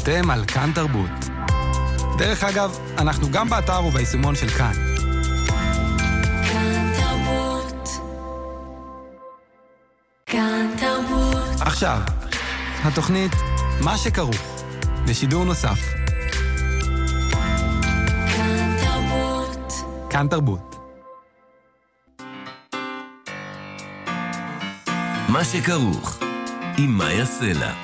אתם על כאן תרבות. דרך אגב, אנחנו גם באתר וביישומון של כאן. כאן תרבות. כאן תרבות. עכשיו, התוכנית מה שכרוך, בשידור נוסף. כאן תרבות. כאן תרבות. מה שכרוך, עם מאיה סלע.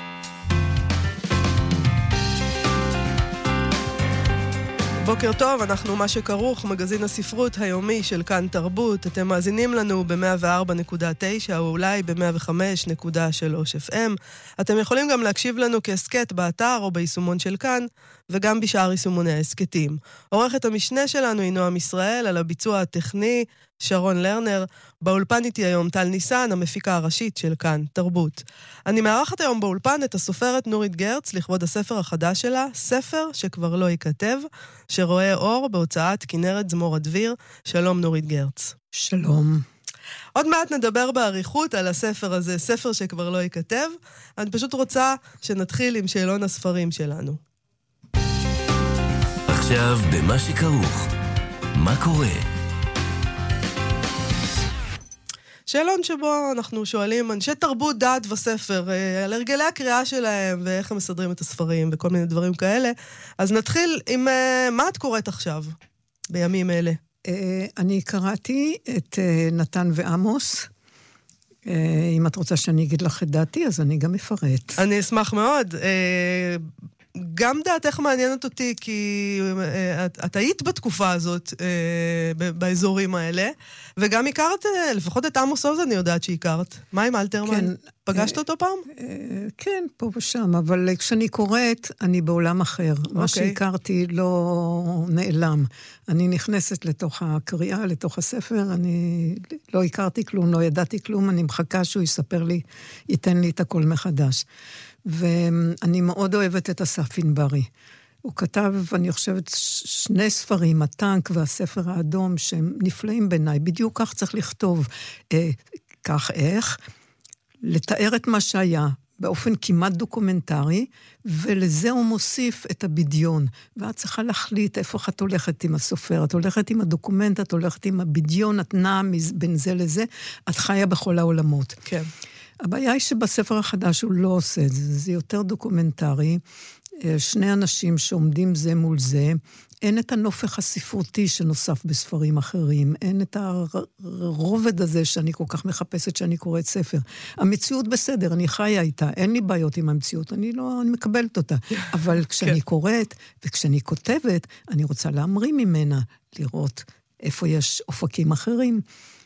בוקר טוב, אנחנו מה שכרוך, מגזין הספרות היומי של כאן תרבות. אתם מאזינים לנו ב-104.9 או אולי ב-105.3 FM. אתם יכולים גם להקשיב לנו כעסקט באתר או ביישומון של כאן, וגם בשאר יישומוני העסקטים. עורכת המשנה שלנו היא נועם ישראל, על הביצוע הטכני שרון לרנר. באולפן איתי היום טל ניסן, המפיקה הראשית של כאן תרבות. אני מארחת היום באולפן את הסופרת נורית גרץ לכבוד הספר החדש שלה, ספר שכבר לא ייכתב, שרואה אור בהוצאת כנרת זמור הדביר. שלום נורית גרץ. שלום. עוד מעט נדבר באריכות על הספר הזה, ספר שכבר לא ייכתב. אני פשוט רוצה שנתחיל עם שאלון הספרים שלנו. עכשיו במה שכרוך, מה קורה? שאלון שבו אנחנו שואלים אנשי תרבות, דעת וספר, על הרגלי הקריאה שלהם, ואיך הם מסדרים את הספרים, וכל מיני דברים כאלה. אז נתחיל עם מה את קוראת עכשיו, בימים אלה? אני קראתי את נתן ועמוס. אם את רוצה שאני אגיד לך את דעתי, אז אני גם אפרט. אני אשמח מאוד. גם דעתך מעניינת אותי, כי את היית בתקופה הזאת, באזורים האלה, וגם הכרת, לפחות את עמוס עוז אני יודעת שהכרת. מה עם אלתרמן? כן, פגשת אותו פעם? כן, פה ושם, אבל כשאני קוראת, אני בעולם אחר. מה שהכרתי לא נעלם. אני נכנסת לתוך הקריאה, לתוך הספר, אני לא הכרתי כלום, לא ידעתי כלום, אני מחכה שהוא יספר לי, ייתן לי את הכל מחדש. ואני מאוד אוהבת את אסף ענברי. הוא כתב, אני חושבת, שני ספרים, הטנק והספר האדום, שהם נפלאים בעיניי. בדיוק כך צריך לכתוב. כך איך? לתאר את מה שהיה באופן כמעט דוקומנטרי, ולזה הוא מוסיף את הבדיון. ואת צריכה להחליט איפה את הולכת עם הסופר. את הולכת עם הדוקומנט, את הולכת עם הבדיון, את נעה בין זה לזה, את חיה בכל העולמות. כן. הבעיה היא שבספר החדש הוא לא עושה את זה, זה יותר דוקומנטרי, שני אנשים שעומדים זה מול זה, אין את הנופך הספרותי שנוסף בספרים אחרים, אין את הרובד הזה שאני כל כך מחפשת שאני קוראת ספר. המציאות בסדר, אני חיה איתה, אין לי בעיות עם המציאות, אני מקבלת אותה. אבל כשאני קוראת וכשאני כותבת, אני רוצה להמרים ממנה, לראות איפה יש אופקים אחרים.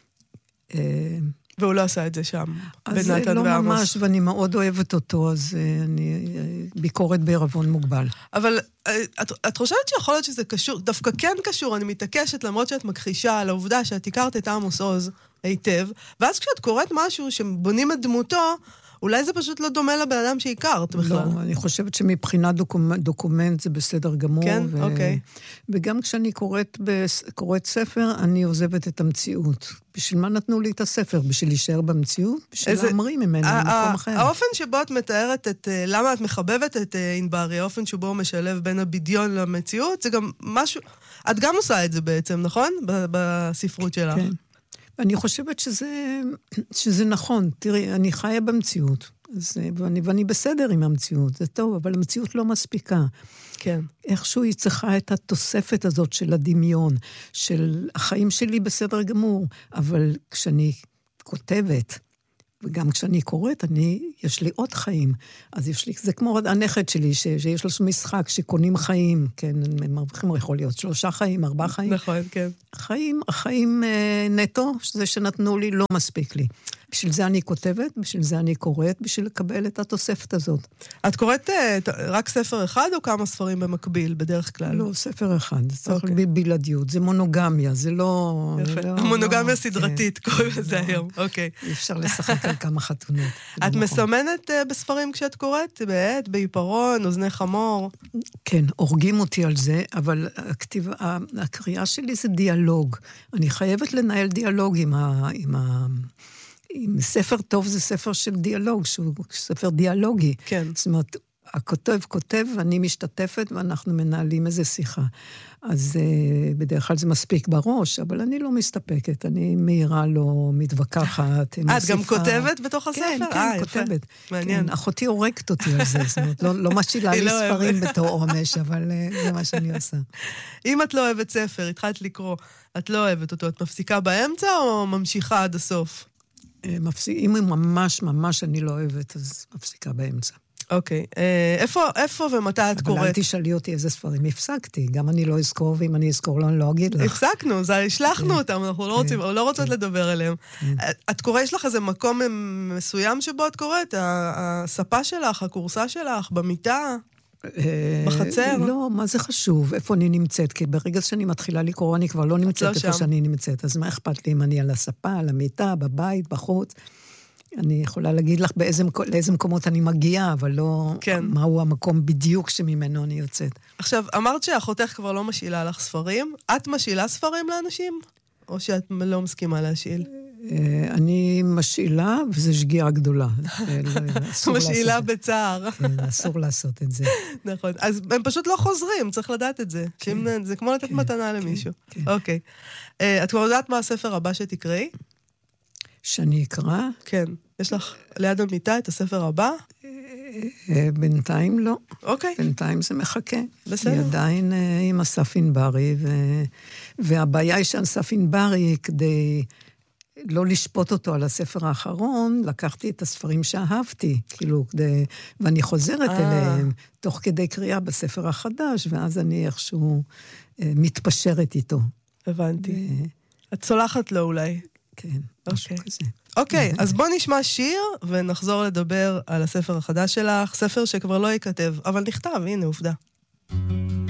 והוא לא עשה את זה שם, אז בנתן לא ועמוס. ממש, ואני מאוד אוהבת אותו, אז אני ביקורת בערבון מוגבל. אבל את חושבת שיכול להיות שזה קשור, דווקא כן קשור, אני מתעקשת, למרות שאת מכחישה על העובדה שאת הכרת את עמוס עוז היטב, ואז כשאת קוראת משהו שבונים את דמותו, אולי זה פשוט לא דומה לבן אדם שהכרת בכלל. לא, אני חושבת שמבחינת דוקומנט זה בסדר גמור. כן, אוקיי. וגם כשאני קוראת ספר, אני עוזבת את המציאות. בשביל מה נתנו לי את הספר? בשביל להישאר במציאות? בשביל להמרים ממנה למקום אחר. האופן שבו את מתארת את למה את מחבבת את ענברי, האופן שבו הוא משלב בין הבדיון למציאות, זה גם משהו, את גם עושה את זה בעצם, נכון? בספרות שלך. כן. אני חושבת שזה נכון. תראי, אני חיה במציאות, ואני בסדר עם המציאות, זה טוב, אבל המציאות לא מספיקה. כן. איכשהו היא צריכה את התוספת הזאת של הדמיון, של החיים שלי בסדר גמור, אבל כשאני כותבת, וגם כשאני קוראת, יש לי עוד חיים. אז יש לי, זה כמו הנכד שלי, שיש לו משחק שקונים חיים, כן, הם מרוויחים, יכול להיות 3 חיים, 4 חיים. נכון, כן. החיים נטו, זה שנתנו לי, לא מספיק לי. בשביל זה אני כותבת, בשביל זה אני קוראת, בשביל לקבל את התוספת הזאת. את קוראת רק ספר אחד או כמה ספרים במקביל, בדרך כלל? לא, ספר אחד. זה צריך בלעדיות, זה מונוגמיה, זה לא... יפה. מונוגמיה סדרתית, קוראים לזה היום. אוקיי. אי אפשר לשחק על כמה חתונות. את מסמנת בספרים כשאת קוראת? בעט, בעיפרון, אוזני חמור? כן, הורגים אותי על זה, אבל הקריאה שלי זה דיאלוג. אני חייבת לנהל דיאלוג עם ספר טוב, זה ספר של דיאלוג, שהוא ספר דיאלוגי. כן. זאת אומרת, הכותב כותב, ואני משתתפת, ואנחנו מנהלים איזו שיחה. אז בדרך כלל זה מספיק בראש, אבל אני לא מסתפקת, אני מהירה לא מתווכחת. את גם כותבת בתוך הספר? כן, כותבת. מעניין. אחותי הורגת אותי על זה, זאת אומרת, לא משאילה לי ספרים בתור עונש, אבל זה מה שאני עושה. אם את לא אוהבת ספר, התחלת לקרוא, את לא אוהבת אותו, את מפסיקה באמצע או ממשיכה עד הסוף? אם ממש ממש אני לא אוהבת, אז מפסיקה באמצע. אוקיי. איפה ומתי את קוראת? אבל אל תשאלי אותי איזה ספרים הפסקתי. גם אני לא אזכור, ואם אני אזכור לא, אני לא אגיד לך. הפסקנו, השלחנו אותם, אנחנו לא רוצות לדבר עליהם. את קוראת, יש לך איזה מקום מסוים שבו את קוראת? הספה שלך, הקורסה שלך, במיטה? בחצר? לא, מה זה חשוב? איפה אני נמצאת? כי ברגע שאני מתחילה לקרוא, אני כבר לא נמצאת איפה שאני נמצאת. אז מה אכפת לי אם אני על הספה, על המיטה, בבית, בחוץ? אני יכולה להגיד לך לאיזה מקומות אני מגיעה, אבל לא מהו המקום בדיוק שממנו אני יוצאת. עכשיו, אמרת שאחותך כבר לא משאילה לך ספרים. את משאילה ספרים לאנשים? או שאת לא מסכימה להשאיל? אני משאילה, וזו שגיאה גדולה. משאילה בצער. אסור לעשות את זה. נכון. אז הם פשוט לא חוזרים, צריך לדעת את זה. זה כמו לתת מתנה למישהו. אוקיי. את כבר יודעת מה הספר הבא שתקראי? שאני אקרא? כן. יש לך ליד המיטה את הספר הבא? בינתיים לא. אוקיי. בינתיים זה מחכה. בסדר. אני עדיין עם אסף ענברי, והבעיה היא שאסף ענברי, כדי לא לשפוט אותו על הספר האחרון, לקחתי את הספרים שאהבתי, כאילו, ואני חוזרת אליהם, תוך כדי קריאה בספר החדש, ואז אני איכשהו מתפשרת איתו. הבנתי. את סולחת לו אולי. כן, משהו כזה. אוקיי, אז בוא נשמע שיר ונחזור לדבר על הספר החדש שלך, ספר שכבר לא ייכתב, אבל נכתב, הנה עובדה.